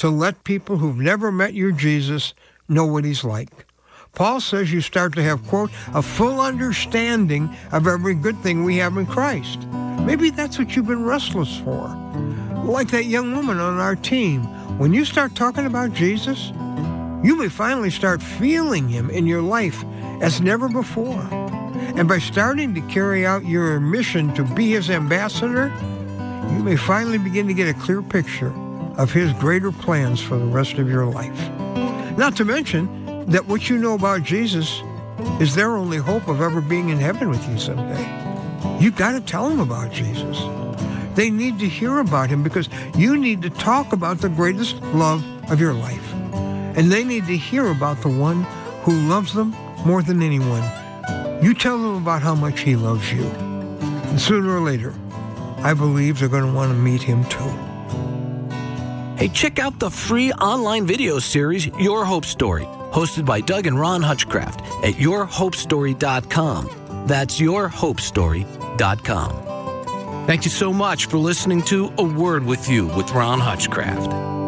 to let people who've never met your Jesus know what he's like. Paul says you start to have, quote, a full understanding of every good thing we have in Christ. Maybe that's what you've been restless for. Like that young woman on our team. When you start talking about Jesus, you may finally start feeling him in your life as never before. And by starting to carry out your mission to be his ambassador, you may finally begin to get a clear picture of his greater plans for the rest of your life. Not to mention that what you know about Jesus is their only hope of ever being in heaven with you someday. You've got to tell them about Jesus. They need to hear about him because you need to talk about the greatest love of your life. And they need to hear about the one who loves them more than anyone. You tell them about how much he loves you. And sooner or later, I believe they're going to want to meet him too. Hey, check out the free online video series, Your Hope Story, hosted by Doug and Ron Hutchcraft at yourhopestory.com. That's yourhopestory.com. Thank you so much for listening to A Word With You with Ron Hutchcraft.